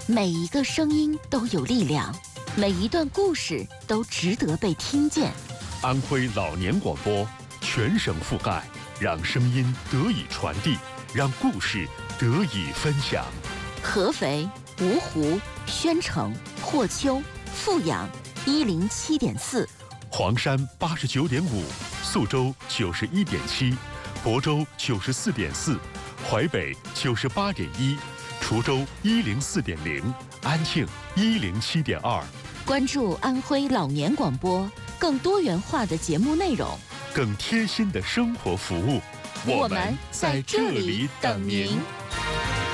每一个声音都有力量，每一段故事都值得被听见。 安徽老年广播全省覆盖，让声音得以传递，让故事得以分享。 合肥、芜湖、宣城、霍丘、富阳107.4， 黄山89.5，宿州91.7，亳州94.4，淮北98.1，滁州104.0，安庆107.2。 关注安徽老年广播，更多元化的节目内容， 更贴心的生活服务， 我们在这里等您。